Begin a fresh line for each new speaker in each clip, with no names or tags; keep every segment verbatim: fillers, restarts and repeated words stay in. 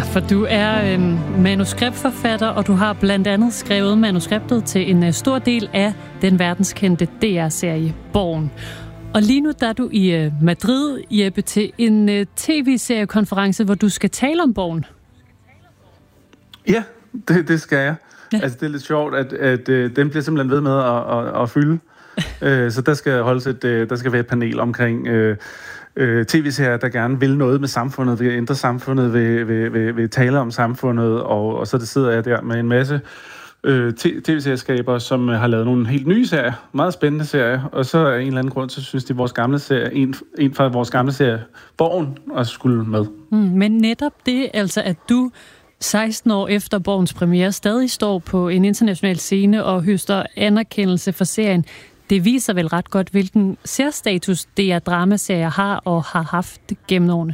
for du er øh, manuskriptforfatter, og du har blandt andet skrevet manuskriptet til en øh, stor del af den verdenskendte D R-serie Borgen. Og lige nu der er du i øh, Madrid, Jeppe, til en øh, tv-seriekonference, hvor du skal tale om Borgen.
Ja, det, det skal jeg.
Ja.
Altså, det er lidt sjovt, at, at, at den bliver simpelthen ved med at, at, at fylde. uh, så der skal holdes et, uh, der skal være et panel omkring uh, uh, tv-serier, der gerne vil noget med samfundet, vil ændre samfundet, vil, vil, vil, vil tale om samfundet, og, og så det sidder jeg der med en masse uh, tv-serieskaber, som har lavet nogle helt nye serier, meget spændende serier, og så er en eller anden grund, så synes de, vores gamle serie, en, en fra vores gamle serie, Borgen, også skulle med.
Mm, men netop det, altså at du seksten år efter Borgens premiere stadig står på en international scene og høster anerkendelse for serien, det viser vel ret godt, hvilken særstatus D R-dramaserier har og har haft gennem årene.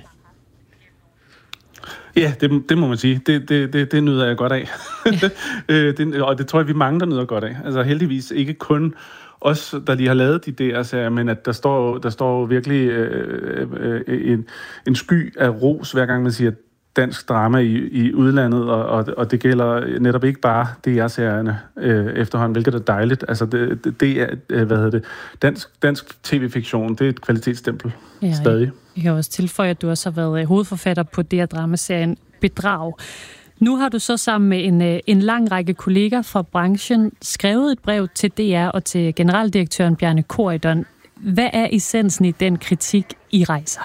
Ja, det, det må man sige. Det, det, det, det nyder jeg godt af. Ja. det, og det tror jeg, vi mange, der nyder godt af. Altså heldigvis ikke kun os, der lige har lavet de D R-serier, men at der står, der står virkelig øh, øh, en, en sky af ros, hver gang man siger dansk drama i, i udlandet, og, og, og det gælder netop ikke bare D R-serierne øh, efterhånden, hvilket er dejligt. Altså, det, det, det er, hvad hedder det, dansk, dansk tv-fiktion, det er et kvalitetsstempel ja, stadig.
Jeg kan også tilføje, at du også har været hovedforfatter på D R-dramaserien Bedrag. Nu har du så sammen med en, en lang række kolleger fra branchen skrevet et brev til D R og til generaldirektøren Bjarne Corydon. Hvad er essensen i den kritik, I rejser?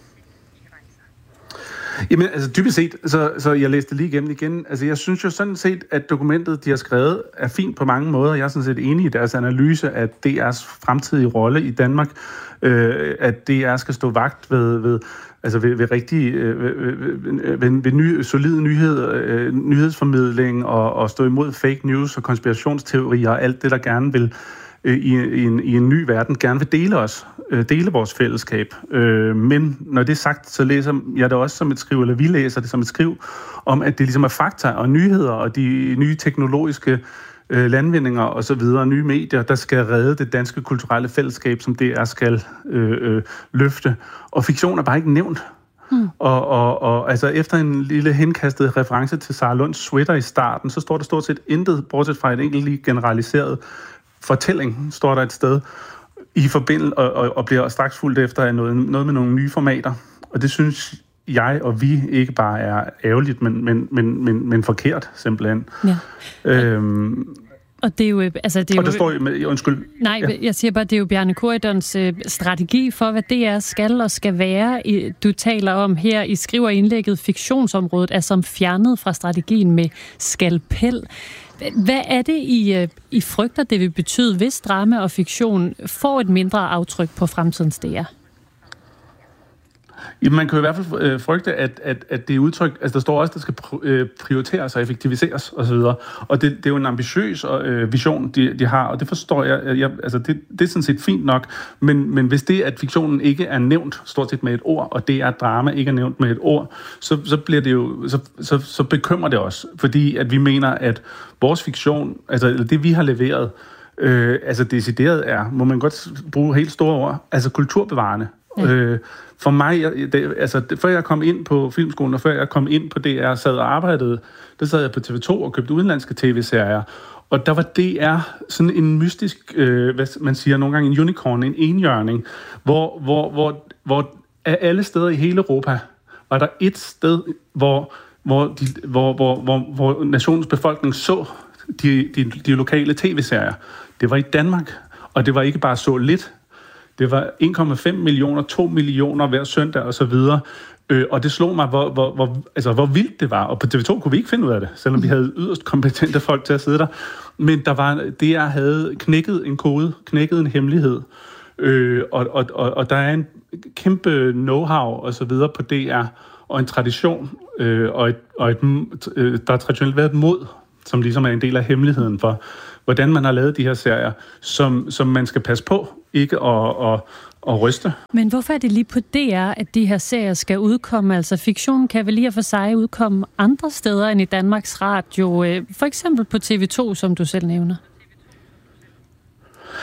Jamen, altså typisk set, så, så jeg læste lige igennem igen. Altså, jeg synes jo sådan set, at dokumentet, de har skrevet, er fint på mange måder. Jeg er sådan set enig i deres analyse af D R's fremtidige rolle i Danmark. Øh, at D R skal stå vagt ved, ved, altså ved, ved rigtig øh, ved, ved, ved, ved ny, solide nyhed, øh, nyhedsformidling og, og stå imod fake news og konspirationsteorier og alt det, der gerne vil I, i, en, i en ny verden gerne vil dele os, øh, dele vores fællesskab. Øh, men når det er sagt, så læser jeg det også som et skriv, eller vi læser det som et skriv, om at det ligesom er fakta og nyheder og de nye teknologiske øh, landvindinger og så videre, nye medier, der skal redde det danske kulturelle fællesskab, som D R skal øh, øh, løfte. Og fiktion er bare ikke nævnt. Hmm. Og, og, og altså efter en lille henkastet reference til Sara Lunds Sweater i starten, så står der stort set intet, bortset fra et enkelt lige generaliseret fortælling, står der et sted, i forbindelse og, og, og bliver straks fuldt efter af noget, noget med nogle nye formater. Og det synes jeg og vi ikke bare er ærgerligt, men, men, men, men, men forkert, simpelthen. Ja. Øhm,
og det er jo... Altså, det er
og der
jo,
står med, undskyld.
Nej, ja. Jeg siger bare, det er jo Bjarne Corydons øh, strategi for, hvad D R skal og skal være. I, du taler om her, I skriver indlægget, fiktionsområdet er som fjernet fra strategien med skalpel. Hvad er det, I, I frygter, det vil betyde, hvis drama og fiktion får et mindre aftryk på fremtidens D R?
Jamen, man kan jo i hvert fald øh, frygte, at, at, at det er udtryk, altså der står også, at det skal pr- øh, prioriteres og effektiviseres osv. Og det, det er jo en ambitiøs øh, vision, de, de har, og det forstår jeg, jeg altså det, det er sådan set fint nok, men, men hvis det, at fiktionen ikke er nævnt stort set med et ord, og det er drama ikke er nævnt med et ord, så, så bliver det jo, så, så, så bekymrer det os, fordi at vi mener, at vores fiktion, altså det vi har leveret, øh, altså decideret er, må man godt bruge helt store ord, altså kulturbevarende. Ja. Øh, for mig, det, altså det, før jeg kom ind på filmskolen, og før jeg kom ind på D R, sad og arbejdede, der sad jeg på T V to og købte udenlandske tv-serier, og der var D R sådan en mystisk, øh, hvad man siger nogle gange, en unicorn, en enhjørning, hvor, hvor, hvor, hvor af alle steder i hele Europa var der et sted, hvor, hvor, de, hvor, hvor, hvor, hvor nationens befolkning så de, de, de lokale tv-serier. Det var i Danmark, og det var ikke bare så lidt. Det var en komma fem millioner, to millioner hver søndag og så videre. Øh, og det slog mig, hvor, hvor, hvor, altså, hvor vildt det var. Og på T V to kunne vi ikke finde ud af det, selvom vi havde yderst kompetente folk til at sidde der. Men der var, det jeg havde knækket en kode, knækket en hemmelighed. Øh, og, og, og, og der er en kæmpe know-how og så videre på D R, og en tradition, øh, og, et, og et, øh, der har traditionelt været et mod, som ligesom er en del af hemmeligheden for, hvordan man har lavet de her serier, som, som man skal passe på, ikke at, at, at ryste.
Men hvorfor er det lige på D R, at de her serier skal udkomme? Altså fiktion kan vel lige for sig udkomme andre steder end i Danmarks Radio, for eksempel på T V to, som du selv nævner?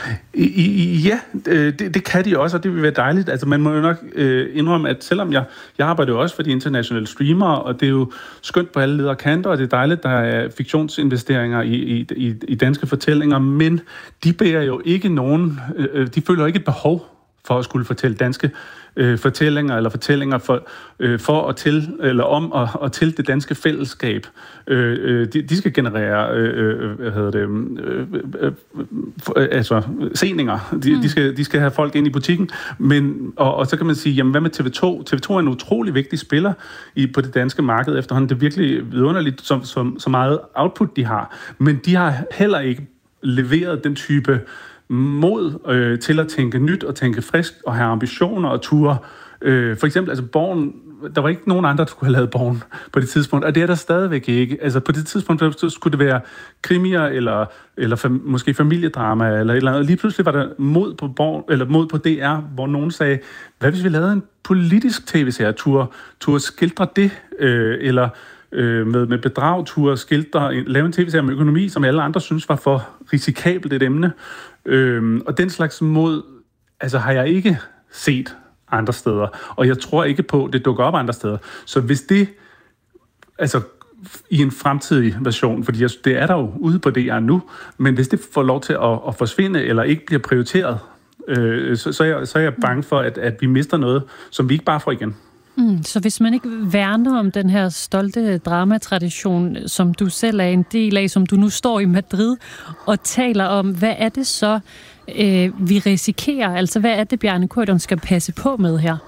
I, i, ja, det, det kan de også, og det vil være dejligt. Altså, man må jo nok øh, indrømme, at selvom jeg, jeg arbejder jo også for de internationale streamere, og det er jo skønt på alle leder og kanter, og det er dejligt, der er fiktionsinvesteringer i, i, i, i danske fortællinger, men de bærer jo ikke nogen, øh, de føler ikke et behov for at skulle fortælle danske øh, fortællinger eller fortællinger for, øh, for at til eller om og, og til det danske fællesskab. Øh, øh, de, de skal generere øh, hvad hedder det, øh, øh, øh, altså seninger. De, mm. de, skal, de skal have folk ind i butikken. Men, og, og så kan man sige, jamen hvad med T V to? T V to er en utrolig vigtig spiller i, på det danske marked efterhånden. Det er virkelig vidunderligt, så, så, så meget output de har. Men de har heller ikke leveret den type mod øh, til at tænke nyt og tænke frisk og have ambitioner og ture. Øh, for eksempel, altså Borgen, der var ikke nogen andre, der skulle have lavet Borgen på det tidspunkt, og det er der stadigvæk ikke. Altså på det tidspunkt så skulle det være krimier eller, eller fam, måske familiedrama eller et eller andet. Lige pludselig var der mod på, Borgen, eller mod på D R, hvor nogen sagde, hvad hvis vi lavede en politisk tv-serie, tur, tur skildre det, øh, eller øh, med, med bedrag, tur skildre, lave en tv-serie med økonomi, som alle andre synes var for risikabelt et emne. Øhm, og den slags mod, altså har jeg ikke set andre steder, og jeg tror ikke på, at det dukker op andre steder. Så hvis det, altså i en fremtidig version, fordi jeg, det er der jo ude på D R nu, men hvis det får lov til at, at forsvinde, eller ikke bliver prioriteret, øh, så, så, er jeg, så er jeg bange for, at, at vi mister noget, som vi ikke bare får igen.
Mm, så hvis man ikke værner om den her stolte dramatradition, som du selv er en del af, som du nu står i Madrid og taler om, hvad er det så, øh, vi risikerer? Altså, hvad er det, Bjarne Corydon skal passe på med her?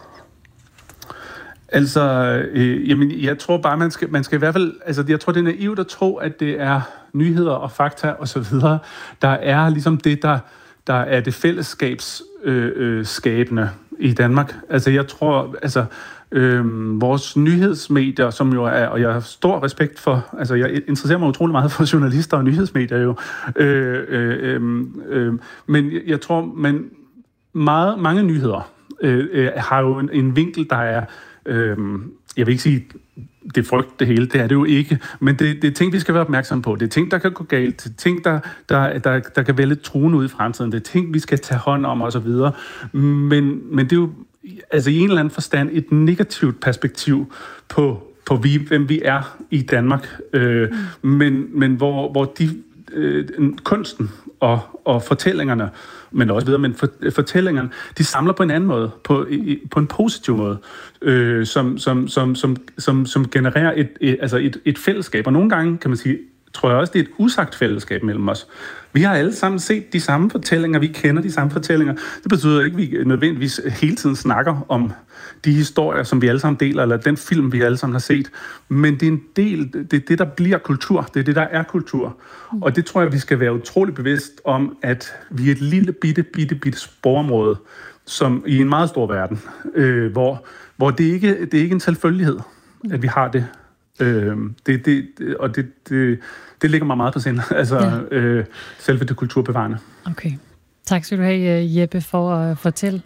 Altså, øh, jamen, jeg tror bare, man skal, man skal i hvert fald, altså, jeg tror, det er naivt at tro, at det er nyheder og fakta og så videre, der er ligesom det, der, der er det fællesskabsskabende øh, øh, i Danmark. Altså, jeg tror, altså, Øhm, vores nyhedsmedier, som jo er, og jeg har stor respekt for, altså jeg interesserer mig utrolig meget for journalister og nyhedsmedier jo, øh, øh, øh, men jeg tror, man meget, mange nyheder øh, øh, har jo en, en vinkel, der er, øh, jeg vil ikke sige, det er frygt det hele, det er det jo ikke, men det, det er ting, vi skal være opmærksomme på. Det er ting, der kan gå galt, det er ting, der, der, der, der kan være lidt truende ud i fremtiden, det er ting, vi skal tage hånd om osv., men, men det er jo altså i en eller anden forstand et negativt perspektiv på, på vi, hvem vi er i Danmark. Øh, mm. Men, men hvor, hvor de, øh, kunsten og, og fortællingerne, men også videre, men for, fortællingerne, de samler på en anden måde, på, i, på en positiv måde, øh, som, som, som, som, som, som genererer et, et, altså et, et fællesskab. Og nogle gange kan man sige, tror jeg også, det er et usagt fællesskab mellem os. Vi har alle sammen set de samme fortællinger, vi kender de samme fortællinger. Det betyder ikke, at vi nødvendigvis hele tiden snakker om de historier, som vi alle sammen deler, eller den film, vi alle sammen har set. Men det er en del, det er det, der bliver kultur. Det er det, der er kultur. Og det tror jeg, vi skal være utrolig bevidst om, at vi er et lille, bitte, bitte, bitte sporområde, som i en meget stor verden, øh, hvor, hvor det ikke det er ikke en selvfølgelighed, at vi har det. Øh, det, det, og det, det, det ligger mig meget på sinde, altså ja. øh, selve det kulturbevarende.
Okay. Tak skal du have, Jeppe, for at fortælle.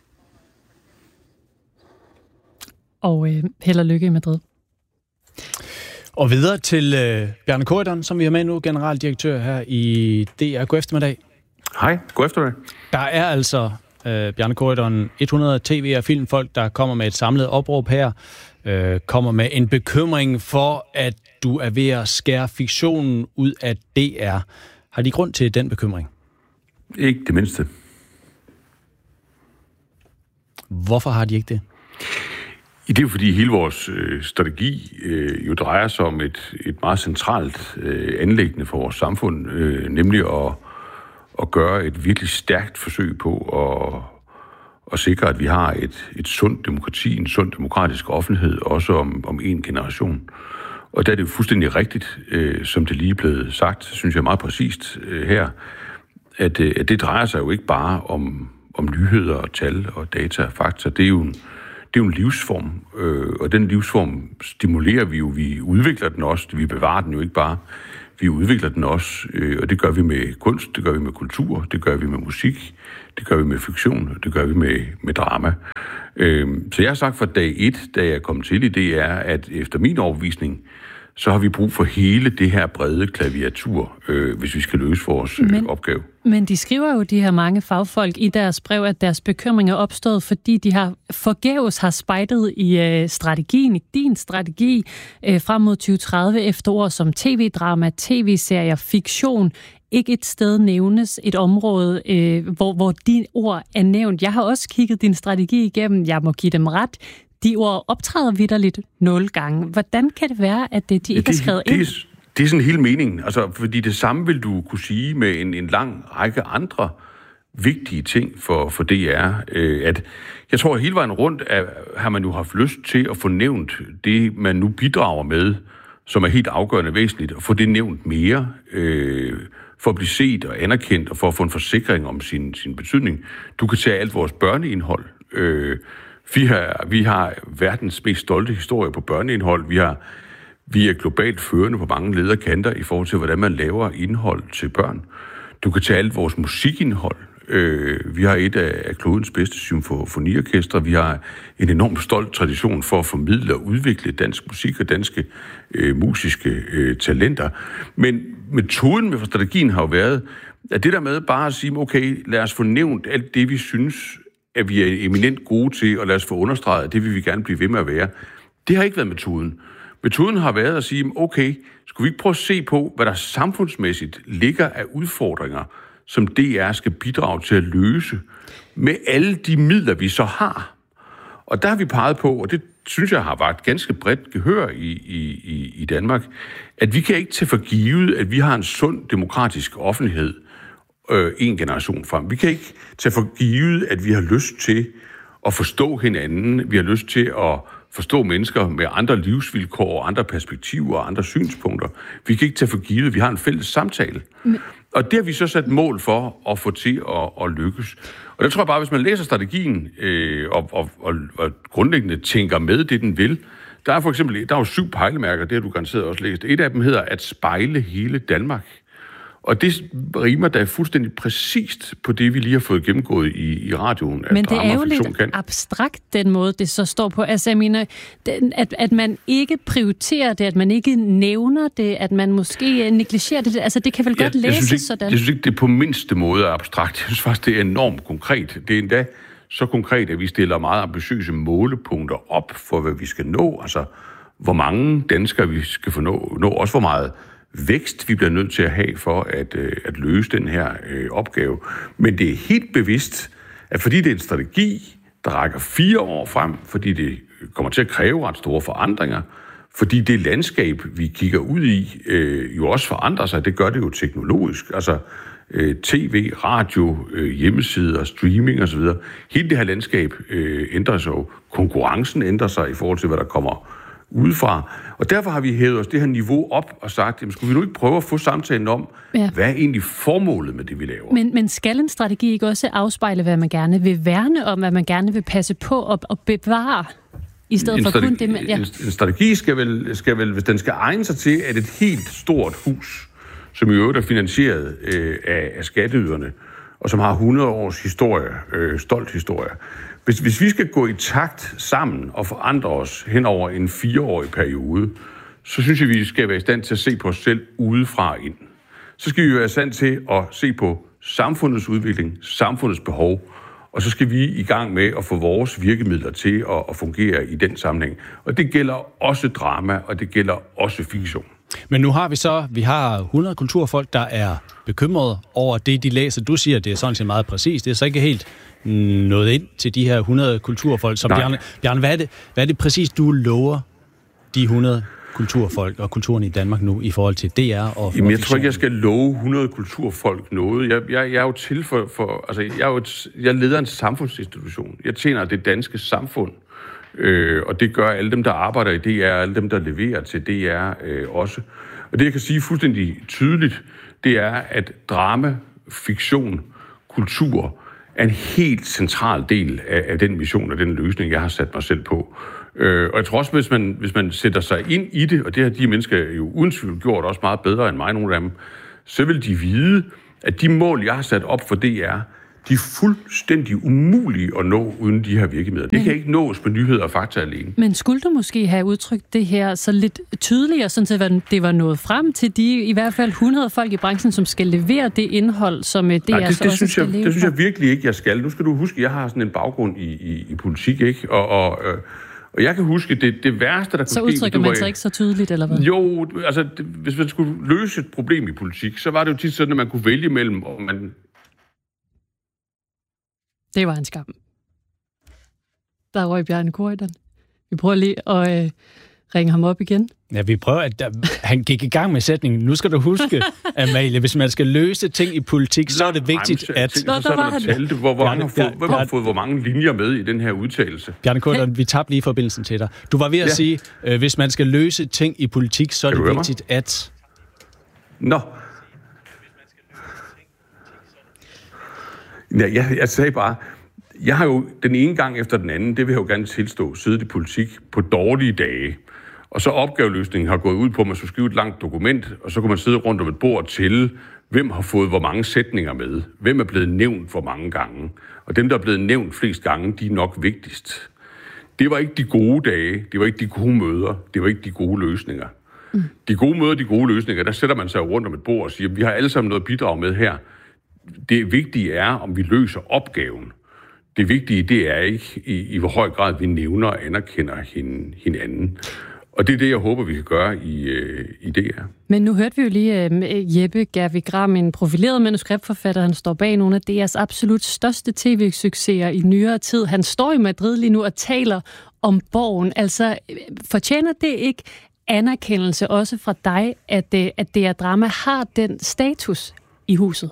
Og øh, held og lykke i Madrid.
Og videre til øh, Bjarne Corydon, som vi har med nu, generaldirektør her i D R. God eftermiddag.
Hej, god eftermiddag.
Der er altså, øh, Bjarne Corydon, hundrede tv- og filmfolk, der kommer med et samlet opråb her, øh, kommer med en bekymring for, at du er ved at skære fiktionen ud af D R. Har de grund til den bekymring?
Ikke det mindste.
Hvorfor har de ikke det?
Det er jo fordi hele vores øh, strategi øh, jo drejer sig om et, et meget centralt øh, anliggende for vores samfund, øh, nemlig at, at gøre et virkelig stærkt forsøg på at, at sikre, at vi har et, et sundt demokrati, en sund demokratisk offentlighed, også om, om en generation. Og der er det jo fuldstændig rigtigt, øh, som det lige er blevet sagt, synes jeg meget præcist øh, her, at, øh, at det drejer sig jo ikke bare om, om nyheder og tal og data og fakta. Det er jo en Det er jo en livsform, øh, og den livsform stimulerer vi jo, vi udvikler den også, vi bevarer den jo ikke bare, vi udvikler den også, øh, og det gør vi med kunst, det gør vi med kultur, det gør vi med musik, det gør vi med fiktion, det gør vi med, med drama. Øh, så jeg har sagt fra dag et, da jeg kom til i det, er, at efter min overbevisning, så har vi brug for hele det her brede klaviatur, øh, hvis vi skal løse vores øh,
men,
opgave.
Men de skriver jo, de her mange fagfolk i deres brev, at deres bekymring er opstået, fordi de har forgæves har spejdet i øh, strategien, i din strategi, øh, frem mod tyve tredive efter ord som tv-drama, tv-serier, fiktion. Ikke et sted nævnes et område, øh, hvor, hvor dine ord er nævnt. Jeg har også kigget din strategi igennem. Jeg må give dem ret. De ord optræder vitterligt nul gange. Hvordan kan det være, at det, de ikke
det,
er skrevet
det,
ind?
Det er, det er sådan hele meningen. Altså, fordi det samme vil du kunne sige med en, en lang række andre vigtige ting for, for D R. Øh, at jeg tror, at hele vejen rundt at, har man jo haft lyst til at få nævnt det, man nu bidrager med, som er helt afgørende væsentligt, og få det nævnt mere, øh, for at blive set og anerkendt, og for at få en forsikring om sin, sin betydning. Du kan tage alt vores børneindhold. Øh, vi, har, vi har verdens mest stolte historie på børneindhold. Vi, har, vi er globalt førende på mange lederkanter i forhold til, hvordan man laver indhold til børn. Du kan tage alt vores musikindhold. Øh, vi har et af klodens bedste symfoniorkestre. Vi har en enormt stolt tradition for at formidle og udvikle dansk musik og danske øh, musiske øh, talenter. Men metoden med strategien har jo været, at det der med bare at sige, okay, lad os få nævnt alt det, vi synes, at vi er eminent gode til, og lad os få understreget, at det vil vi gerne blive ved med at være. Det har ikke været metoden. Metoden har været at sige, okay, skulle vi ikke prøve at se på, hvad der samfundsmæssigt ligger af udfordringer, som D R skal bidrage til at løse, med alle de midler, vi så har. Og der har vi peget på, og det synes jeg har været ganske bredt gehør i, i, i Danmark, at vi kan ikke tage for givet, at vi har en sund demokratisk offentlighed øh, en generation frem. Vi kan ikke tage for givet, at vi har lyst til at forstå hinanden, vi har lyst til at forstå mennesker med andre livsvilkår, andre perspektiver og andre synspunkter. Vi kan ikke tage for givet, at vi har en fælles samtale. Men... Og det har vi så sat mål for at få til at, at lykkes. Og der tror jeg bare, hvis man læser strategien øh, og, og, og, og grundlæggende tænker med det, den vil, der er for eksempel, der er jo syv pejlemærker, det har du garanteret også læst. Et af dem hedder at spejle hele Danmark. Og det rimer da fuldstændig præcist på det, vi lige har fået gennemgået i, i radioen.
Men det er jo lidt kan. abstrakt, den måde, det så står på. Altså, jeg mener, at, at man ikke prioriterer det, at man ikke nævner det, at man måske negligerer det. Altså, det kan vel ja, godt læses
ikke,
sådan?
Jeg synes ikke, det er på mindste måde abstrakt. Jeg synes faktisk, det er enormt konkret. Det er endda så konkret, at vi stiller meget ambitiøse målepunkter op for, hvad vi skal nå. Altså, hvor mange danskere vi skal få nå, nå også hvor meget vækst, vi bliver nødt til at have for at, øh, at løse den her øh, opgave. Men det er helt bevidst, at fordi det er en strategi, der rækker fire år frem, fordi det kommer til at kræve ret store forandringer, fordi det landskab, vi kigger ud i, øh, jo også forandrer sig. Det gør det jo teknologisk. Altså øh, tv, radio, øh, hjemmesider, streaming osv. Hele det her landskab øh, ændrer sig jo. Konkurrencen ændrer sig i forhold til, hvad der kommer udefra. Og derfor har vi hævet os det her niveau op og sagt, jamen, skulle vi nu ikke prøve at få samtalen om, ja. hvad er egentlig formålet med det, vi laver?
Men, men skal en strategi ikke også afspejle, hvad man gerne vil værne om, hvad man gerne vil passe på og, og bevare, i stedet en for kun det, man... Ja.
En, en strategi skal vel, skal vel, hvis den skal egne sig til, at et helt stort hus, som i øvrigt er finansieret øh, af, af skatteyderne, og som har hundrede års historie, øh, stolt historie. Hvis, hvis vi skal gå i takt sammen og forandre os hen over en fireårig periode, så synes jeg, vi skal være i stand til at se på os selv udefra ind. Så skal vi være i stand til at se på samfundets udvikling, samfundets behov, og så skal vi i gang med at få vores virkemidler til at, at fungere i den sammenhæng. Og det gælder også drama, og det gælder også fiktion.
Men nu har vi så, vi har hundrede kulturfolk, der er bekymrede over det, de læser. Du siger, det er sådan set meget præcist. Det er så ikke helt nået ind til de her hundrede kulturfolk. Så Bjarne, Bjarne hvad, er det, hvad er det præcis, du lover de hundrede kulturfolk og kulturen i Danmark nu i forhold til D R og...
Jamen, jeg tror ikke, jeg skal love hundrede kulturfolk noget. Jeg, jeg, jeg er jo til for... for altså, jeg, er jo et, jeg leder en samfundsinstitution. Jeg tjener det danske samfund. Øh, og det gør alle dem, der arbejder i D R, alle dem, der leverer til D R øh, også. Og det, jeg kan sige fuldstændig tydeligt, det er, at drama, fiktion, kultur er en helt central del af, af den mission og den løsning, jeg har sat mig selv på. Øh, og jeg tror også, hvis man, hvis man sætter sig ind i det, og det har de mennesker jo uden tvivl gjort også meget bedre end mig, nogle af dem, så vil de vide, at de mål, jeg har sat op for D R, De er fuldstændig umulige at nå uden de her virkemidler. Det kan ikke nås med nyheder og fakta alene.
Men skulle du måske have udtrykt det her så lidt tydeligere, sådan at det var nået frem til de i hvert fald hundrede folk i branchen, som skal levere det indhold, som det
Nej,
er
det,
så
det
også
synes
skal
jeg,
leve
det synes
for?
jeg virkelig ikke, jeg skal. Nu skal du huske, jeg har sådan en baggrund i, i, i politik, ikke? Og, og, øh, og jeg kan huske, det, det værste, der kunne
så
ske...
Så udtrykker man sig ikke så tydeligt, eller hvad?
Jo, altså, det, hvis man skulle løse et problem i politik, så var det jo tit sådan, at man kunne vælge mellem, og man...
Det var en skam. Der røg Bjarne Corydon. Vi prøver lige at øh, ringe ham op igen.
Ja, vi prøver, at der, han gik i gang med sætningen. Nu skal du huske, Amalie, hvis man skal løse ting i politik, så er det vigtigt,
Jamen,
at...
Nå, der så er der talte, hvor, hvor, Bjarne, har fået, hvem har fået hvor mange linjer med i den her udtalelse?
Bjarne Corydon, vi tabte lige forbindelsen til dig. Du var ved at ja. sige, øh, hvis man skal løse ting i politik, så er det vigtigt, mig? at...
Nå. Ja, jeg, jeg sagde bare, jeg har jo den ene gang efter den anden, det vil jeg jo gerne tilstå, siddet i politik på dårlige dage. Og så opgaveløsningen har gået ud på, at man skulle skrive et langt dokument, og så kunne man sidde rundt om et bord til, hvem har fået hvor mange sætninger med, hvem er blevet nævnt hvor mange gange. Og dem, der er blevet nævnt flest gange, de er nok vigtigst. Det var ikke de gode dage, det var ikke de gode møder, det var ikke de gode løsninger. Mm. De gode møder, de gode løsninger, der sætter man sig rundt om et bord og siger, vi har alle sammen noget at bidrage med her. Det vigtige er, om vi løser opgaven. Det vigtige, det er ikke, i, i hvor høj grad vi nævner og anerkender hinanden. Og det er det, jeg håber, vi kan gøre i, øh, i D R.
Men nu hørte vi jo lige uh, Jeppe Gervig Gram, en profileret manuskriptforfatter. Han står bag nogle af D R's absolut største tv-succeser i nyere tid. Han står i Madrid lige nu og taler om Borgen. Altså, fortjener det ikke anerkendelse også fra dig, at, at D R Drama har den status i huset?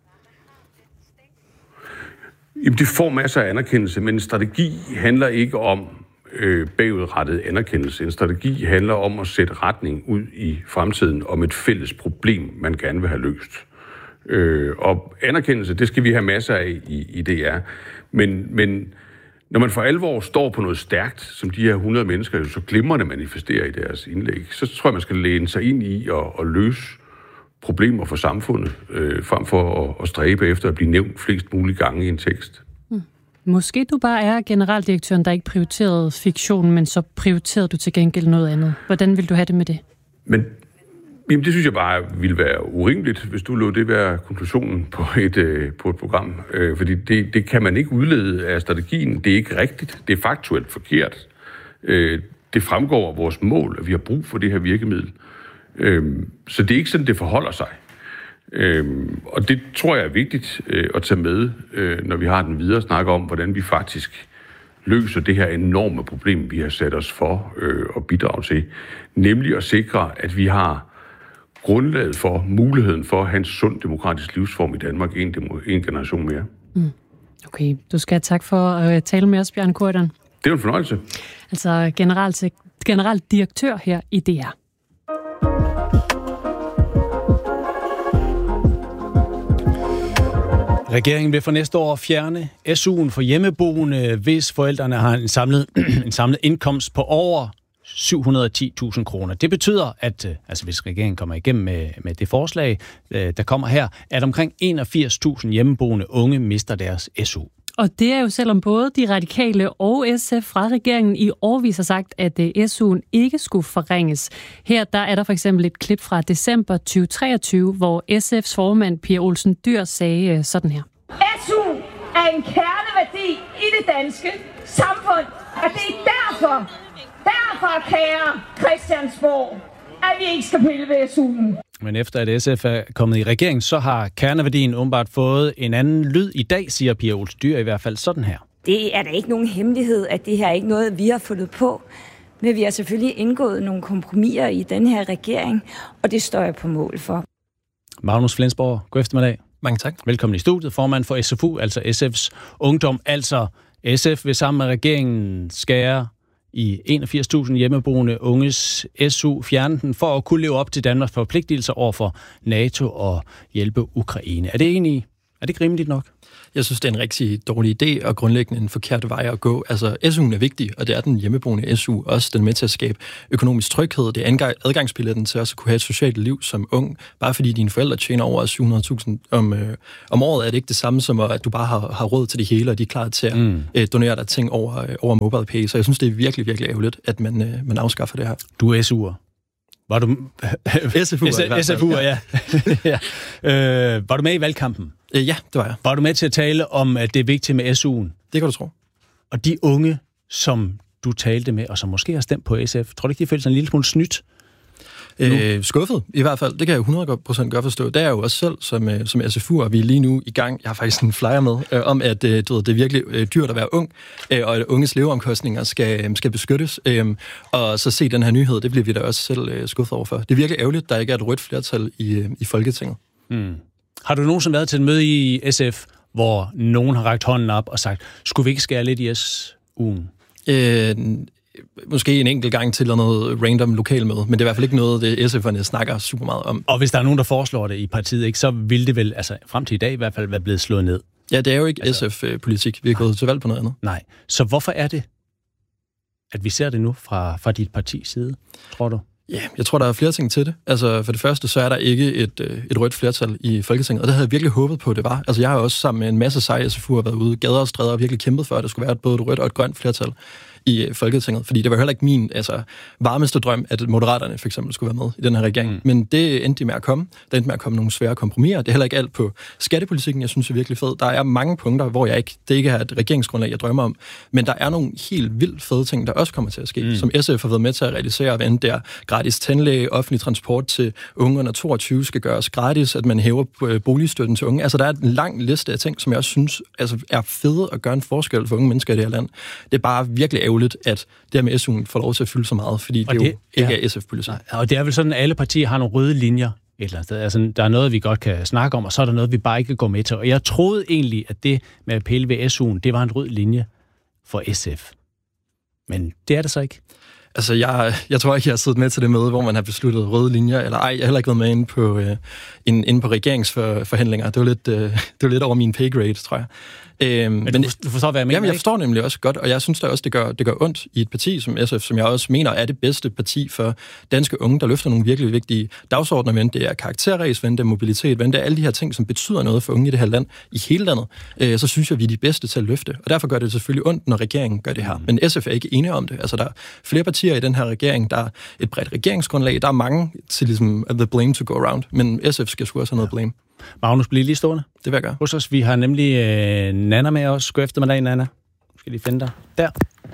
Jamen, det får masser af anerkendelse, men en strategi handler ikke om øh, bagudrettet anerkendelse. En strategi handler om at sætte retning ud i fremtiden om et fælles problem, man gerne vil have løst. Øh, og anerkendelse, det skal vi have masser af i, i D R. Men, men når man for alvor står på noget stærkt, som de her hundrede mennesker jo så glimrende manifesterer i deres indlæg, så tror jeg, man skal læne sig ind i og, og løse problemer for samfundet, øh, frem for at, at stræbe efter at blive nævnt flest mulige gange i en tekst.
Hmm. Måske du bare er generaldirektøren, der ikke prioriterede fiktion, men så prioriterede du til gengæld noget andet. Hvordan vil du have det med det?
Men jamen, det synes jeg bare ville være urimeligt, hvis du lod det være konklusionen på et, øh, på et program. Øh, fordi det, det kan man ikke udlede af strategien. Det er ikke rigtigt. Det er faktuelt forkert. Øh, det fremgår af vores mål, at vi har brug for det her virkemiddel. Øhm, så det er ikke sådan, det forholder sig. Øhm, og det tror jeg er vigtigt øh, at tage med, øh, når vi har den videre snak om, hvordan vi faktisk løser det her enorme problem, vi har sat os for øh, at bidrage til. Nemlig at sikre, at vi har grundlaget for muligheden for at have en sund demokratisk livsform i Danmark en, en generation mere.
Mm. Okay, du skal have tak for at tale med os, Bjarne Corydon.
Det er en fornøjelse.
Altså general, generaldirektør her i D R.
Regeringen vil for næste år fjerne S U'en for hjemmeboende, hvis forældrene har en samlet, en samlet indkomst på over syv hundrede og ti tusind kroner. Det betyder, at altså hvis regeringen kommer igennem med, med det forslag, der kommer her, at omkring enogfirs tusind hjemmeboende unge mister deres S U.
Og det er jo selvom både de radikale og S F fra regeringen i årevis har sagt, at S U'en ikke skulle forringes. Her der er der for eksempel et klip fra december tyve treogtyve, hvor S F's formand Pia Olsen Dyhr sagde sådan her.
S U er en kerneværdi i det danske samfund, og det er derfor, derfor kære Christiansborg, at vi ikke skal pille ved S U'en.
Men efter at S F er kommet i regering, så har kerneværdien åbenbart fået en anden lyd i dag, siger Pia Olsen Dyhr i hvert fald sådan her.
Det er da ikke nogen hemmelighed, at det her er ikke noget, vi har fundet på. Men vi har selvfølgelig indgået nogle kompromiser i den her regering, og det står jeg på mål for.
Magnus Flensborg, god eftermiddag.
Mange tak.
Velkommen i studiet, formand for S F U, altså S F's Ungdom. Altså S F vil sammen med regeringen skære i enogfirs tusind hjemmeboende unges S U, fjerne den for at kunne leve op til Danmarks forpligtelser over for NATO og hjælpe Ukraine. Er det egentlig, Er det ikke rimeligt nok?
Jeg synes, det er en rigtig dårlig idé og grundlæggende en forkert vej at gå. Altså, S U'en er vigtig, og det er den hjemmeboende S U også. Den er med til at skabe økonomisk tryghed. Det er adgangsbilletten til også at kunne have et socialt liv som ung. Bare fordi dine forældre tjener over syv hundrede tusind om, øh, om året, er det ikke det samme som, at du bare har, har råd til det hele, og de er klar til at mm. øh, donere dig ting over, øh, over MobilePay. Så jeg synes, det er virkelig, virkelig ærgerligt, at man, øh, man afskaffer det her.
Du er S U'er. Var du...
S F U'er,
S F U'er, ja. ja. Øh, var du med i valgkampen?
Øh, ja, det var jeg.
Var du med til at tale om, at det er vigtigt med S U'en?
Det kan du tro.
Og de unge, som du talte med, og som måske har stemt på S F, tror du ikke, de følte sig en lille smule snydt?
Øh, skuffet, i hvert fald. Det kan jeg jo hundrede procent godt forstå. Det er jeg jo også selv som, som S F U'er, og vi er lige nu i gang. Jeg har faktisk en flyer med, øh, om at øh, du ved, det er virkelig øh, dyrt at være ung, øh, og at unges leveomkostninger skal, øh, skal beskyttes. Øh, og så se den her nyhed, det bliver vi da også selv øh, skuffet overfor. Det er virkelig ærgerligt, at der ikke er et rødt flertal i, øh, i Folketinget.
Hmm. Har du nogensinde været til et møde i S F, hvor nogen har rækt hånden op og sagt, skulle vi ikke skære lidt i S U'en?
Øh, Måske en enkelt gang til noget random lokalmøde, men det er i hvert fald ikke noget, det S F'erne snakker super meget om.
Og hvis der er nogen, der foreslår det i partiet, ikke, så vil det vel, altså frem til i dag i hvert fald, være blevet slået ned.
Ja, det er jo ikke
altså,
S F-politik. Vi er gået til valg på noget andet.
Nej. Så hvorfor er det, at vi ser det nu fra, fra dit partis side, tror du?
Ja, jeg tror, der er flere ting til det. Altså, for det første, så er der ikke et, et rødt flertal i Folketinget, og det havde jeg virkelig håbet på, det var. Altså, jeg har også sammen med en masse seje S F U'er været ude gader og stræder og virkelig kæmpet for, at der skulle være et både et rødt og et grønt flertal i Folketinget, fordi det var heller ikke min altså, varmeste drøm, at Moderaterne for eksempel skulle være med i den her regering. Mm. Men det endte med at komme. Der endte med at komme nogle svære kompromiser. Det er heller ikke alt på skattepolitikken, jeg synes er virkelig fed. Der er mange punkter, hvor jeg ikke, det ikke er et regeringsgrundlag, jeg drømmer om, men der er nogle helt vildt fede ting, der også kommer til at ske, mm. som S F har været med til at realisere, hvad det er gratis tandlæge, offentlig transport til unge under toogtyve skal gøres gratis, at man hæver boligstøtten til unge. Altså, der er en lang liste af ting, som jeg også synes altså, er fede at gøre en forskel for unge mennesker i det her land. Det er bare virkelig ærgerligt, at det her med S U'en får lov til at fylde så meget, fordi det, det jo ikke ja. er S F-politik.
Og det er vel sådan, at alle partier har nogle røde linjer et eller andet sted. Altså, der er noget, vi godt kan snakke om, og så er der noget, vi bare ikke kan gå med til. Og jeg troede egentlig, at det med at pille ved S U'en, det var en rød linje for S F. Men det er det så ikke.
Altså, jeg, jeg tror ikke, jeg har siddet med til det møde, hvor man har besluttet røde linjer, eller ej, jeg har heller ikke været med inde på, øh, inde, inde på regeringsforhandlinger. Det var lidt, øh, det var lidt over min pay grade, tror jeg. Øhm,
men, men du forstår, hvad jeg mener,
jamen, jeg forstår nemlig også godt, og jeg synes da også, det gør, det gør ondt i et parti som S F, som jeg også mener er det bedste parti for danske unge, der løfter nogle virkelig vigtige dagsordner, men det er karakterræs, det er mobilitet, det er alle de her ting, som betyder noget for unge i det her land, i hele landet, øh, så synes jeg, vi er de bedste til at løfte. Og derfor gør det selvfølgelig ondt, når regeringen gør det her. Men S F er ikke enige om det. Altså, der er flere partier i den her regering, der er et bredt regeringsgrundlag, der er mange til ligesom the blame to go around, men S F skal sgu også have noget blame.
Magnus, bliv lige stående.
Det vil jeg gøre.
Hos os, vi har nemlig øh, Nana med os. God eftermiddag, Nana. Nu skal lige finde dig. Der.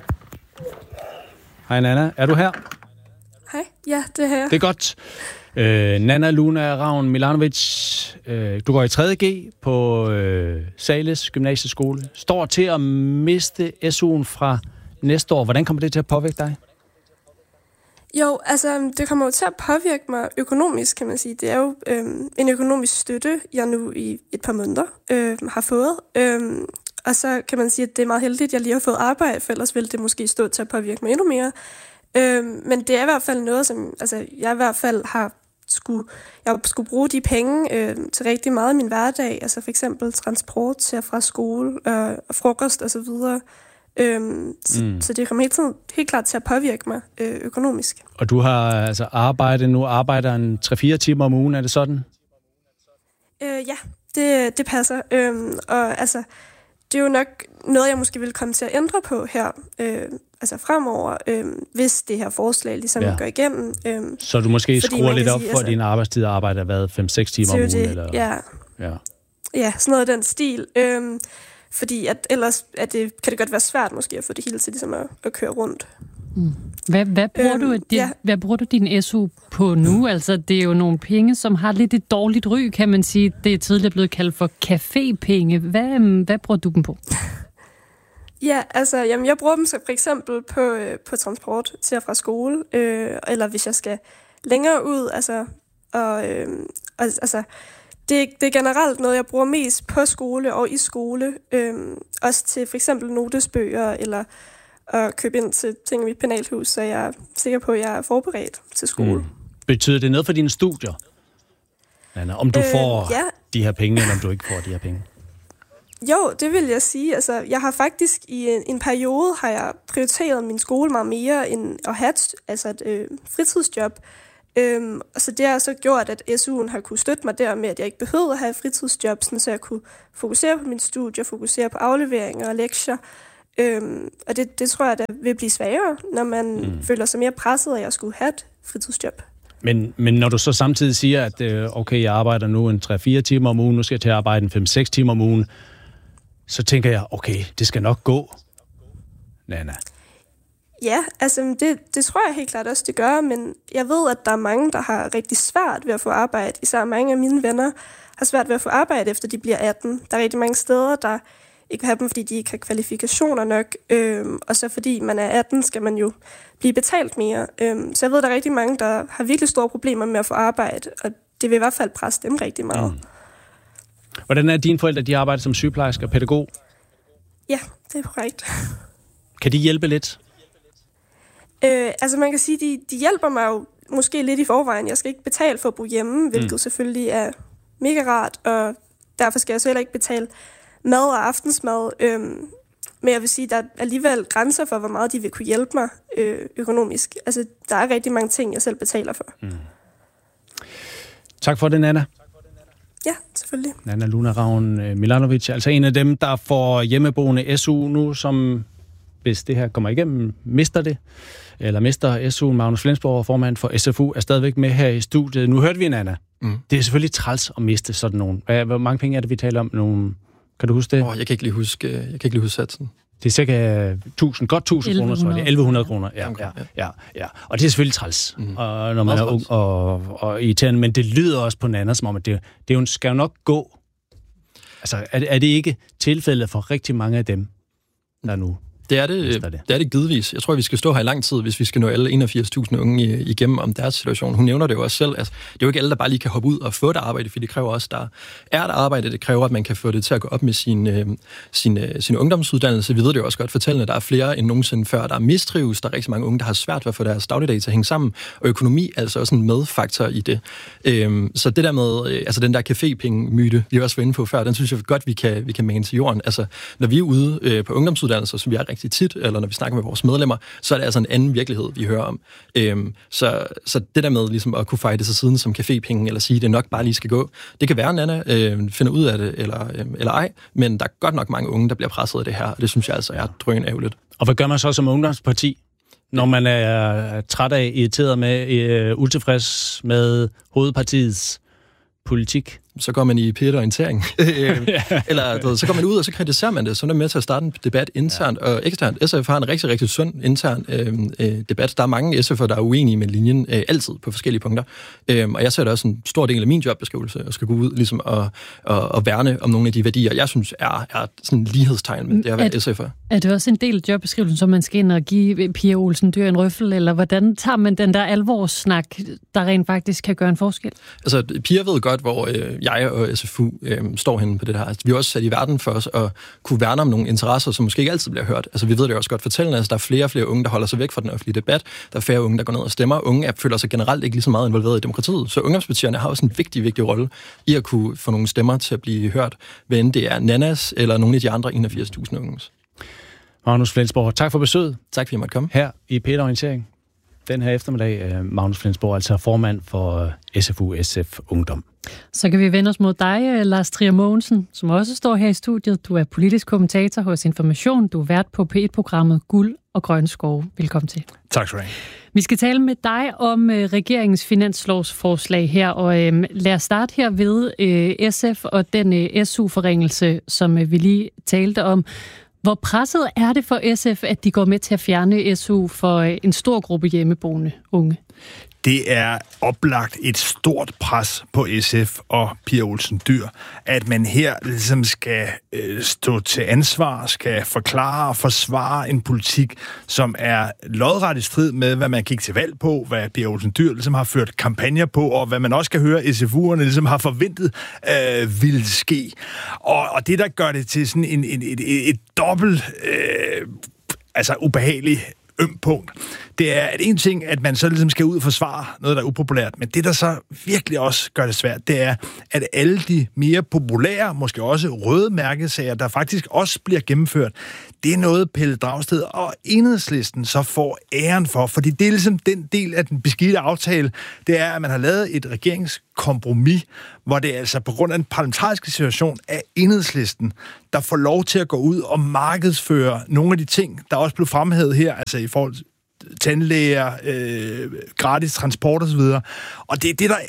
Hej, Nana. Er du her?
Hej. Ja, det er her.
Det er godt. Øh, Nana Luna Ravn Milanovic, øh, du går i tredje G på øh, Sales Gymnasieskole. Står til at miste S U'en fra næste år. Hvordan kommer det til at påvirke dig?
Jo, altså det kommer jo til at påvirke mig økonomisk, kan man sige. Det er jo øh, en økonomisk støtte, jeg nu i et par måneder øh, har fået. Øh, og så kan man sige, at det er meget heldigt, at jeg lige har fået arbejde, for ellers ville det måske stå til at påvirke mig endnu mere. Øh, men det er i hvert fald noget, som altså, jeg i hvert fald har skulle, jeg skulle bruge de penge øh, til rigtig meget i min hverdag. Altså for eksempel transport til og fra skole øh, og frokost og så videre. Øhm, så, mm. så det kommer helt, tiden, helt klart til at påvirke mig øh, økonomisk.
Og du har altså arbejdet nu, arbejder en tre fire timer om ugen, er det sådan?
Øh, ja, det, det passer. Øhm, og altså, det er jo nok noget, jeg måske vil komme til at ændre på her, øh, altså fremover, øh, hvis det her forslag ligesom ja. går igennem. Øh,
så du måske skruer lidt op sige, for, at altså, din arbejdstid arbejder været fem seks timer om ugen?
Det,
eller?
Ja.
ja,
ja, sådan noget af den stil. Øh, Fordi at ellers at det, kan det godt være svært måske at få det hele til ligesom at, at køre rundt.
Mm. Hvad, hvad, bruger øhm, du din, ja. hvad bruger du din S U på nu? Altså, det er jo nogle penge, som har lidt et dårligt ry, kan man sige. Det er tidligere blevet kaldt for cafépenge. Hvad, hvad bruger du dem på?
Ja, altså, jamen, jeg bruger dem så for eksempel på, øh, på transport til og fra skole, øh, eller hvis jeg skal længere ud, altså, og, øh, og altså, Det, det er generelt noget, jeg bruger mest på skole og i skole. Øhm, også til for eksempel notesbøger, eller at købe ind til ting i mit penalhus, så jeg er sikker på, at jeg er forberedt til skole. Mm.
Betyder det noget for dine studier, Anna, om du øh, får
ja.
de her penge, eller om du ikke får de her penge?
Jo, det vil jeg sige. Altså, jeg har faktisk i en, en periode har jeg prioriteret min skole meget mere end at have et, altså et øh, fritidsjob. Øhm, og så det har så gjort, at S U'en har kunne støtte mig der med, at jeg ikke behøvede at have et fritidsjob, sådan, så jeg kunne fokusere på min studie, fokusere på afleveringer og lektier. Øhm, og det, det tror jeg, der vil blive sværere, når man mm. føler sig mere presset, at jeg skulle have et fritidsjob.
Men, men når du så samtidig siger, at øh, okay, jeg arbejder nu en tre fire timer om ugen, nu skal jeg til at arbejde en fem seks timer om ugen, så tænker jeg, okay, det skal nok gå. Nanna.
Ja, altså det, det tror jeg helt klart også, det gør, men jeg ved, at der er mange, der har rigtig svært ved at få arbejde. Især mange af mine venner har svært ved at få arbejde, efter de bliver atten. Der er rigtig mange steder, der ikke have dem, fordi de ikke har kvalifikationer nok. Øhm, og så fordi man er atten, skal man jo blive betalt mere. Øhm, så jeg ved, at der er rigtig mange, der har virkelig store problemer med at få arbejde, og det vil i hvert fald presse dem rigtig meget. Mm.
Hvordan er dine forældre, de arbejder som sygeplejerske og pædagog?
Ja, det er korrekt.
Kan de hjælpe lidt?
Øh, altså man kan sige, de, de hjælper mig jo måske lidt i forvejen. Jeg skal ikke betale for at bo hjemme, hvilket mm. selvfølgelig er mega rart, og derfor skal jeg så heller ikke betale mad og aftensmad. Øhm, men jeg vil sige, der er alligevel grænser for, hvor meget de vil kunne hjælpe mig øh, økonomisk. Altså, der er rigtig mange ting, jeg selv betaler for. Mm.
Tak for det, Nanna.
Ja, selvfølgelig.
Nanna Luna Ravn Milanovic, altså en af dem, der får hjemmeboende S U nu, som, hvis det her kommer igennem, mister det, eller mister S U'en. Magnus Flensborg, formand for S F U, er stadigvæk med her i studiet. Nu hørte vi Nanna. Mm. Det er selvfølgelig træls at miste sådan nogen. Hvor mange penge er det, vi taler om? Nogle... Kan du huske det?
Oh, jeg kan ikke lige huske, jeg kan ikke lige huske satsen.
Det er cirka tusind, godt tusind kroner, tror jeg. Det er elleve hundrede kroner. Ja,
okay,
ja, ja, ja. Og det er selvfølgelig træls, mm. og, når man er ung og, og irriterende, men det lyder også på Nanna, som om, at det, det jo skal jo nok gå. Altså, er, er det ikke tilfældet for rigtig mange af dem, der nu...
Det er det, det. det er det givetvis. Jeg tror, vi skal stå her i lang tid, hvis vi skal nå alle enogfirs tusind unge igennem om deres situation. Hun nævner det jo også selv. Altså, det er jo ikke alle, der bare lige kan hoppe ud og få et arbejde, for det kræver også, der er et arbejde. Det kræver, at man kan få det til at gå op med sin, øh, sin, øh, sin ungdomsuddannelse. Vi ved det jo også godt fortællende. Der er flere end nogensinde før, der mistrives. Der er rigtig mange unge, der har svært ved at få deres dagligdag til at hænge sammen. Og økonomi er altså også en medfaktor i det. Øhm, så det der med, øh, altså den der cafépenge-myte, vi også var inde på før, den synes jeg godt, vi kan, vi kan mane til jorden. Altså, når vi er ude øh, på ungdomsuddannelser, som vi er rigtig tit, eller når vi snakker med vores medlemmer, så er det altså en anden virkelighed, vi hører om. Øhm, så, så det der med ligesom at kunne fejre det til siden som cafépenge, eller sige, at det nok bare lige skal gå, det kan være, Nanna øh, finder ud af det, eller, øh, eller ej, men der er godt nok mange unge, der bliver presset af det her, og det synes jeg altså er drønærgerligt.
Og hvad gør man så som ungdomsparti, når man er træt af, irriteret med, øh, utilfreds med hovedpartiets politik?
Så går man i P et-orientering. Eller så går man ud, og så kritiserer man det. Så er man med til at starte en debat internt ja. og eksternt. S F har en rigtig, rigtig sund intern øh, debat. Der er mange S F'er, der er uenige med linjen, øh, altid på forskellige punkter. Øh, og jeg ser det også en stor del af min jobbeskrivelse, at skal gå ud ligesom, og, og, og værne om nogle af de værdier, jeg synes er, er sådan en lighedstegn med det at være S F'er.
Er det også en del af jobbeskrivelsen, som man skal ind og give Pia Olsen Dyhr en røffel, eller hvordan tager man den der alvorssnak, der rent faktisk kan gøre en forskel?
Altså, Pia ved godt, hvor øh, jeg og S F U øh, står henne på det her. Altså, vi er også sat i verden for os at kunne værne om nogle interesser, som måske ikke altid bliver hørt. Altså, vi ved det også godt fortællende, altså, der er flere og flere unge, der holder sig væk fra den offentlige debat. Der er færre unge, der går ned og stemmer. Unge føler sig generelt ikke lige så meget involveret i demokratiet. Så ungdomspartierne har også en vigtig, vigtig rolle i at kunne få nogle stemmer til at blive hørt, hvad end det er Nannas eller nogle af de andre enogfirs tusind unges.
Magnus Flensborg, tak for besøget.
Tak fordi jeg måtte komme.
Her i P et-orientering. Den her eftermiddag, Magnus Flensborg, altså formand for S F U S F Ungdom.
Så kan vi vende os mod dig, Lars Trier Mogensen, som også står her i studiet. Du er politisk kommentator hos Information. Du er vært på P et-programmet Guld og Grønne Skove. Velkommen til.
Tak skal du have.
Vi skal tale med dig om uh, regeringens finanslovsforslag her, og uh, lad os starte her ved uh, S F og den uh, S U-forringelse, som uh, vi lige talte om. Hvor presset er det for S F, at de går med til at fjerne S U for uh, en stor gruppe hjemmeboende unge?
Det er oplagt et stort pres på S F og Pia Olsen Dyhr, at man her ligesom skal øh, stå til ansvar, skal forklare og forsvare en politik, som er lodret i strid med, hvad man gik til valg på, hvad Pia Olsen Dyhr ligesom har ført kampagner på, og hvad man også kan høre S F U'erne ligesom har forventet øh, ville ske. Og, og det, der gør det til sådan en, en, et, et, et dobbelt, øh, altså ubehageligt øm punkt, det er at en ting, at man så ligesom skal ud og forsvare noget, der er upopulært, men det, der så virkelig også gør det svært, det er, at alle de mere populære, måske også røde mærkesager, der faktisk også bliver gennemført, det er noget, Pelle Dragsted og Enhedslisten så får æren for, fordi det er ligesom den del af den beskidte aftale, det er, at man har lavet et regeringskompromis, hvor det er altså på grund af den parlamentariske situation af Enhedslisten, der får lov til at gå ud og markedsføre nogle af de ting, der også blev fremhævet her, altså i forhold til tandlæger, øh, gratis transport osv. Og det er det, der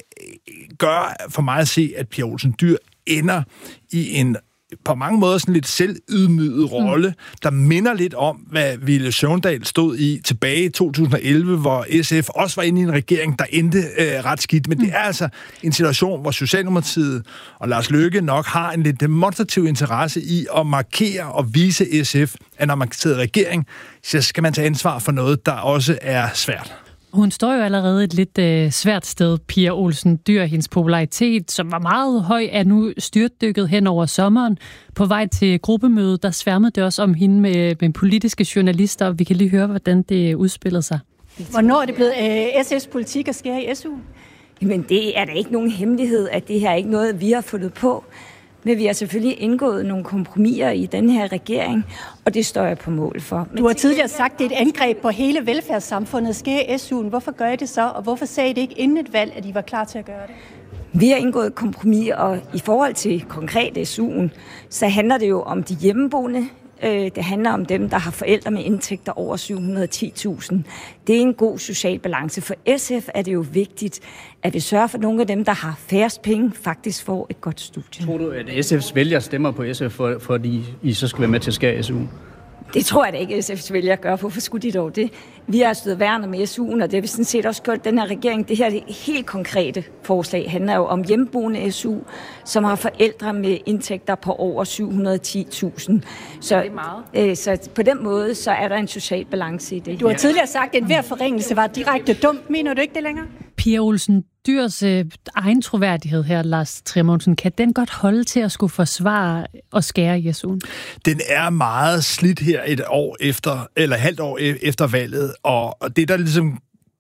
gør for mig at se, at Pia Olsen Dyhr ender i en på mange måder sådan lidt selvydmyget rolle, mm. der minder lidt om, hvad Villy Søvndal stod i tilbage i to tusind og elleve, hvor S F også var inde i en regering, der endte øh, ret skidt. Men mm. det er altså en situation, hvor Socialdemokratiet og Lars Løkke nok har en lidt demonstrativ interesse i at markere og vise S F, at når man sidder i regering, så skal man tage ansvar for noget, der også er svært.
Hun står jo allerede et lidt øh, svært sted, Pia Olsen Dyhr. Hendes popularitet, som var meget høj, er nu styrtdykket hen over sommeren. På vej til gruppemødet, der sværmede det også om hende med, med politiske journalister, og vi kan lige høre, hvordan det udspillede sig.
Hvornår er det blevet øh, S F's politik at skære i S U?
Jamen, det er da ikke nogen hemmelighed, at det her er ikke noget, vi har fundet på. Men vi har selvfølgelig indgået nogle kompromiser i den her regering, og det står jeg på mål for.
Du har tidligere sagt, at det er et angreb på hele velfærdssamfundet. Skære S U'en. Hvorfor gør I det så? Og hvorfor sagde I det ikke inden et valg, at I var klar til at gøre det?
Vi har indgået kompromiser, og i forhold til konkret S U'en, så handler det jo om de hjemmeboende. Det handler om dem, der har forældre med indtægter over syv hundrede og ti tusind. Det er en god social balance. For S F er det jo vigtigt, at vi sørger for, at nogle af dem, der har færrest penge, faktisk får et godt studie.
Tror du, at S F's vælgere stemmer på S F, for, fordi I så skal være med til at skære S U?
Det tror jeg da ikke, S F's vælgere gør. Hvorfor skulle de dog det? Vi har stået værner med S U'en, og det har vi sådan set også gjort den her regering. Det her det helt konkrete forslag handler jo om hjemmeboende S U, som har forældre med indtægter på over syv hundrede og ti tusind. Så, det er meget. Øh, så på den måde, så er der en social balance i det.
Du har tidligere sagt, at hver forringelse var direkte dumt. Mener du ikke det længere?
Pia Olsen Dyhrs øh, egen troværdighed her, Lars Trier-Mogensen, kan den godt holde til at skulle forsvare og skære i S U'en?
Den er meget slidt her et år efter, eller halvt år efter valget, og det, der ligesom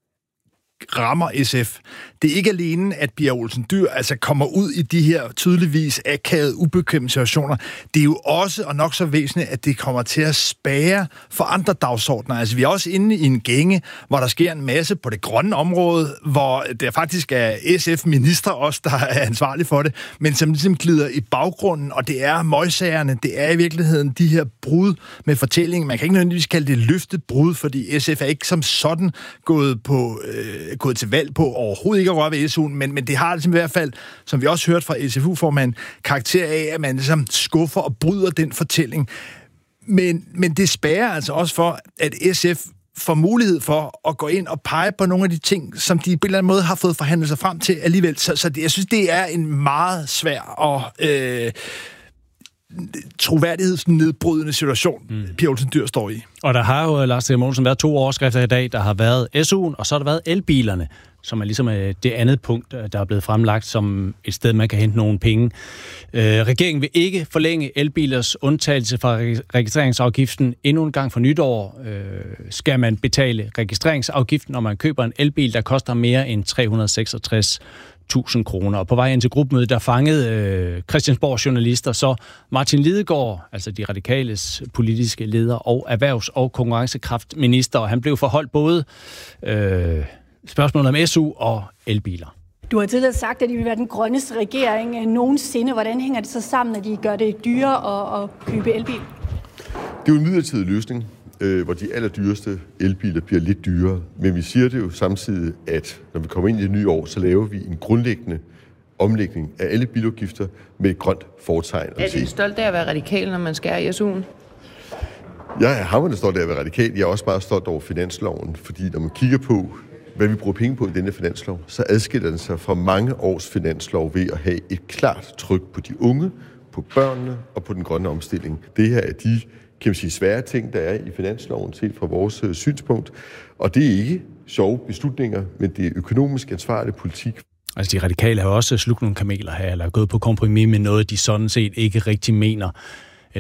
rammer S F, det er ikke alene, at Pia Olsen Dyhr altså kommer ud i de her tydeligvis akavede, ubekvemme situationer. Det er jo også, og nok så væsentligt, at det kommer til at spærre for andre dagsordner. Altså, vi er også inde i en gænge, hvor der sker en masse på det grønne område, hvor der faktisk er S F-ministre også, der er ansvarlige for det, men som ligesom glider i baggrunden, og det er møgsagerne, det er i virkeligheden de her brud med fortællingen. Man kan ikke nødvendigvis kalde det løftet brud, fordi S F er ikke som sådan gået på øh, gået til valg på overhovedet ikke at røre ved S U'en, men, men det har altså i hvert fald, som vi også hørte fra S F U-formanden, karakter af, at man ligesom skuffer og bryder den fortælling. Men, men det spærrer altså også for, at S F får mulighed for at gå ind og pege på nogle af de ting, som de på en eller anden måde har fået forhandlet sig frem til alligevel. Så, så det, jeg synes, det er en meget svær og øh, troværdighedsnedbrydende situation, mm. Pia Olsen Dyhr står i.
Og der har jo, Lars Trier-Mogensen, været to overskrifter i dag. Der har været S U'en, og så har der været elbilerne, som er ligesom det andet punkt, der er blevet fremlagt som et sted, man kan hente nogle penge. Øh, regeringen vil ikke forlænge elbilers undtagelse fra registreringsafgiften endnu en gang for nytår. Øh, skal man betale registreringsafgiften, når man køber en elbil, der koster mere end tre hundrede og seksogtres tusind kroner. Og på vej ind til gruppemødet, der fangede øh, Christiansborg journalister, så Martin Lidegaard, altså de radikales politiske leder og erhvervs- og konkurrencekraftminister, og han blev forholdt både øh, spørgsmålet om S U og elbiler.
Du har tidligere sagt, at I vil være den grønneste regering nogensinde. Hvordan hænger det så sammen, at I gør det dyrere at, at købe elbil?
Det er jo en midlertidig løsning, øh, hvor de allerdyreste elbiler bliver lidt dyrere. Men vi siger det jo samtidig, at når vi kommer ind i det nye år, så laver vi en grundlæggende omlægning af alle bilafgifter med et grønt fortegn.
Er det stolt af at være radikal, når man skærer i S U'en?
Jeg er hamrende stolt af at være radikal. Jeg er også bare stolt over finansloven, fordi når man kigger på, hvad vi bruger penge på i denne finanslov, så adskiller den sig fra mange års finanslov ved at have et klart tryk på de unge, på børnene og på den grønne omstilling. Det her er de, kan man sige, svære ting, der er i finansloven set fra vores øh, synspunkt. Og det er ikke sjove beslutninger, men det er økonomisk ansvarlig politik.
Altså de radikale har også slugt nogle kameler her, eller gået på kompromis med noget, de sådan set ikke rigtig mener, eller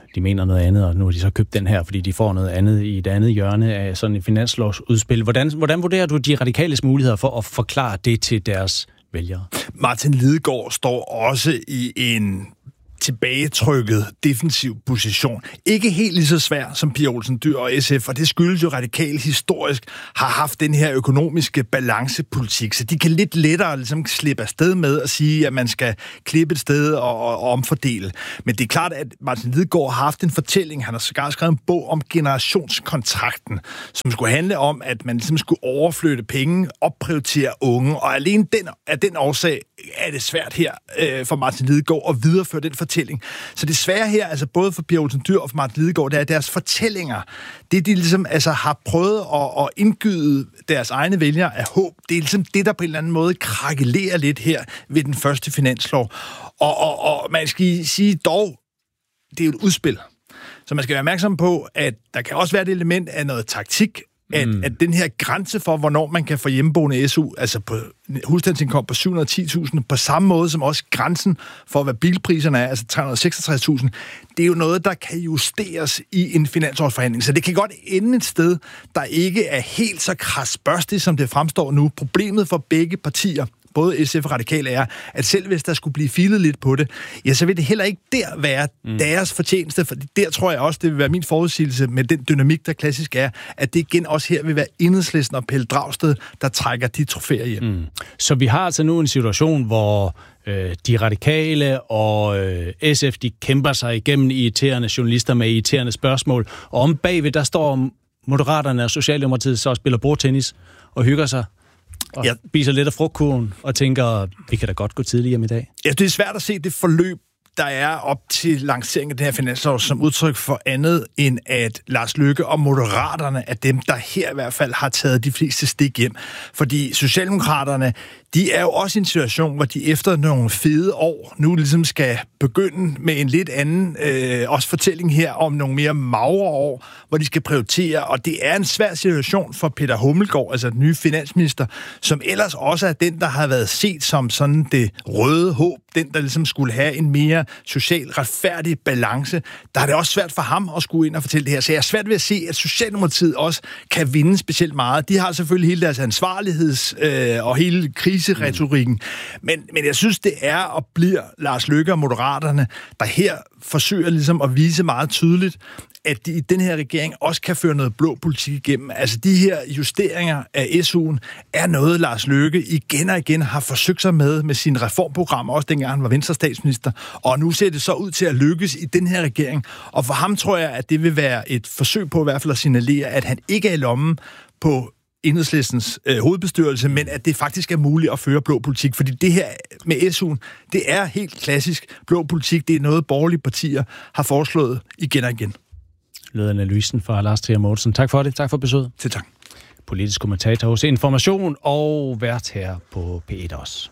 de mener noget andet, og nu har de så købt den her, fordi de får noget andet i et andet hjørne af sådan et finanslovsudspil. Hvordan, hvordan vurderer du de radikales muligheder for at forklare det til deres vælgere?
Martin Lidegaard står også i en tilbagetrykket defensiv position. Ikke helt lige så svær som Pia Olsen Dyhr og S F, og det skyldes jo radikalt historisk har haft den her økonomiske balancepolitik, så de kan lidt lettere ligesom slippe afsted med at sige, at man skal klippe et sted og, og, og omfordele. Men det er klart, at Martin Lidegaard har haft en fortælling, han har sågar skrevet en bog om generationskontrakten, som skulle handle om, at man ligesom skulle overflytte penge, opprioritere unge, og alene den, af den årsag er det svært her øh, for Martin Lidegaard at videreføre den fortælling. Så det svære her, altså både for Pia Olsen Dyhr og for Martin Lidegaard, det er deres fortællinger. Det, de ligesom altså har prøvet at, at indgyde deres egne vælgere af håb, det er ligesom det, der på en eller anden måde krakelerer lidt her ved den første finanslov. Og, og, og man skal sige dog, det er jo et udspil. Så man skal være opmærksom på, at der kan også være et element af noget taktik, At, mm. at den her grænse for, hvornår man kan få hjemmeboende S U, altså på husstandsindkomst på syv hundrede og ti tusind, på samme måde som også grænsen for, hvad bilpriserne er, altså tre hundrede og seksogtres tusind, det er jo noget, der kan justeres i en finansårsforhandling. Så det kan godt ende et sted, der ikke er helt så krasbørstigt, som det fremstår nu. Problemet for begge partier, både S F og Radikale, er, at selv hvis der skulle blive filet lidt på det, ja, så vil det heller ikke der være mm. deres fortjeneste, for der tror jeg også, det vil være min forudsigelse med den dynamik, der klassisk er, at det igen også her vil være Enhedslisten og Pelle Dragsted, der trækker de trofæer hjem. Mm.
Så vi har altså nu en situation, hvor øh, de radikale og øh, S F, de kæmper sig igennem irriterende journalister med irriterende spørgsmål, og om bagved, der står Moderaterne og Socialdemokratiet så og spiller bordtennis og hygger sig og ja. spiser lidt af frugtkurven og tænker, vi kan da godt gå tidligere hjem i dag.
Ja, det er svært at se det forløb, der er op til lanceringen af den her finanslov som udtryk for andet, end at Lars Løkke og Moderaterne er dem, der her i hvert fald har taget de fleste stik hjem. Fordi Socialdemokraterne, de er jo også i en situation, hvor de efter nogle fede år nu ligesom skal begynde med en lidt anden øh, også fortælling her om nogle mere magre år, hvor de skal prioritere, og det er en svær situation for Peter Hummelgaard, altså den nye finansminister, som ellers også er den, der har været set som sådan det røde håb, den, der ligesom skulle have en mere socialt retfærdig balance. Der er det også svært for ham at skulle ind og fortælle det her, så jeg er svært ved at se, at Socialdemokratiet også kan vinde specielt meget. De har selvfølgelig hele deres ansvarligheds øh, og hele kriseretorikken, mm. men, men jeg synes, det er og bliver Lars Løkke og Moderaterne, der her forsøger ligesom at vise meget tydeligt, at de i den her regering også kan føre noget blå politik igennem. Altså de her justeringer af S U'en er noget, Lars Løkke igen og igen har forsøgt sig med med sine reformprogrammer, også dengang han var Venstre-statsminister, og nu ser det så ud til at lykkes i den her regering. Og for ham tror jeg, at det vil være et forsøg på i hvert fald at signalere, at han ikke er i lommen på Enhedslistens øh, hovedbestyrelse, men at det faktisk er muligt at føre blå politik, fordi det her med S U'en, det er helt klassisk blå politik. Det er noget, borgerlige partier har foreslået igen og igen.
Lød analysen fra Lars Trier Mortensen. Tak for det. Tak for besøget.
Til tak.
Politisk kommentator hos Information og vært her på P et også.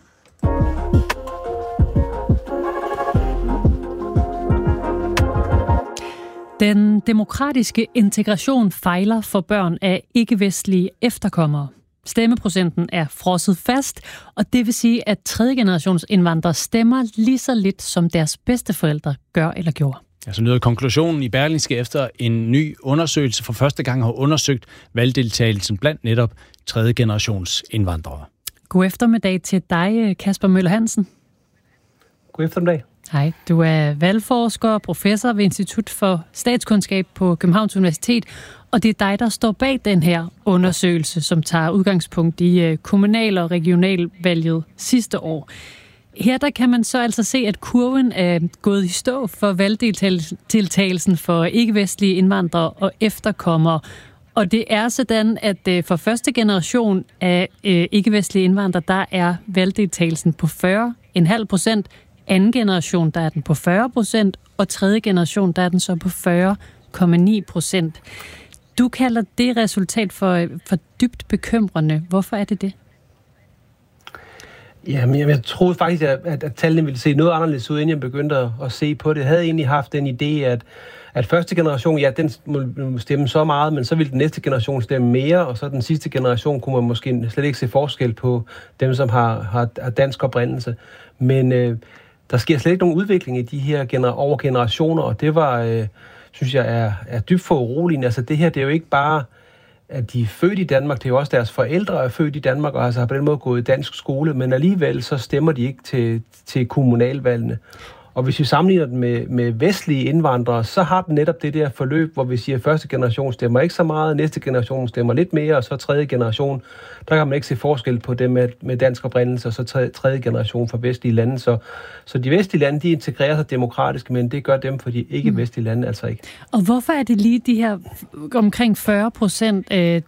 Den demokratiske integration fejler for børn af ikke-vestlige efterkommere. Stemmeprocenten er frosset fast, og det vil sige, at tredje generations indvandrere stemmer lige så lidt, som deres bedsteforældre gør eller gjorde.
Altså lyder konklusionen i Berlingske efter en ny undersøgelse for første gang har undersøgt valgdeltagelsen blandt netop tredje generations indvandrere.
God eftermiddag til dig, Kasper Møller Hansen.
God eftermiddag.
Hej, du er valgforsker og professor ved Institut for Statskundskab på Københavns Universitet, og det er dig, der står bag den her undersøgelse, som tager udgangspunkt i kommunal- og regionalvalget sidste år. Her der kan man så altså se, at kurven er gået i stå for valgdeltagelsen for ikke-vestlige indvandrere og efterkommere. Og det er sådan, at for første generation af ikke-vestlige indvandrere, der er valgdeltagelsen på fyrre komma fem procent. Anden generation, der er den på fyrre procent, og tredje generation, der er den så på fyrre komma ni procent. Du kalder det resultat for, for dybt bekymrende. Hvorfor er det det?
Jamen, jeg troede faktisk, at, at, at tallene ville se noget anderledes ud, inden jeg begyndte at, at se på det. Jeg havde egentlig haft den idé, at, at første generation, ja, den må stemme så meget, men så ville den næste generation stemme mere, og så den sidste generation kunne man måske slet ikke se forskel på dem, som har, har, har dansk oprindelse. Men øh, der sker slet ikke nogen udvikling i de her gener- over generationer, og det var... Øh, synes jeg er, er dybt for uroligende. Altså det her, det er jo ikke bare, at de er født i Danmark, det er jo også deres forældre er født i Danmark, og altså har på den måde gået i dansk skole, men alligevel så stemmer de ikke til, til kommunalvalgene. Og hvis vi sammenligner den med, med vestlige indvandrere, så har den netop det der forløb, hvor vi siger, at første generation stemmer ikke så meget, næste generation stemmer lidt mere, og så tredje generation, der kan man ikke se forskel på dem med, med dansk oprindelse, og så tredje, tredje generation fra vestlige lande. Så, så de vestlige lande, de integrerer sig demokratisk, men det gør dem for de ikke-vestlige lande altså ikke.
Og hvorfor er det lige de her omkring fyrre procent,